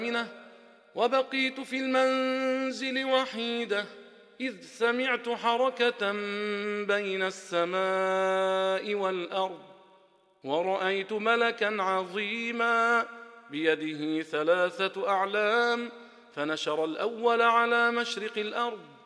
آمنة وبقيت في المنزل وحيدة إذ سمعت حركة بين السماء والأرض ورأيت ملكا عظيما بيده 3 أعلام، فنشر الأول على مشرق الأرض